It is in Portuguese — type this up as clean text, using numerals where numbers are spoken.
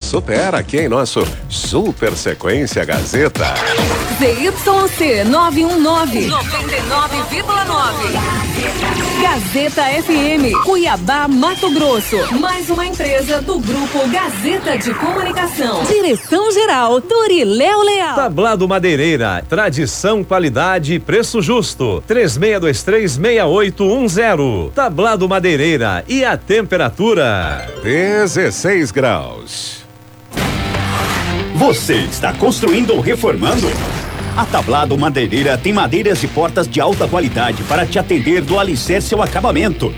supera aqui em nosso Super Sequência Gazeta. ZYC 919, 99,9. Gazeta FM, Cuiabá, Mato Grosso. Mais uma empresa do Grupo Gazeta de Comunicação. Direção-geral, Doriléo Leal. Tablado Madeireira, tradição, qualidade e preço justo. 36236810. Tablado Madeireira, e a temperatura? 16 graus. Você está construindo ou reformando? A Tablado Madeireira tem madeiras e portas de alta qualidade para te atender do alicerce ao acabamento.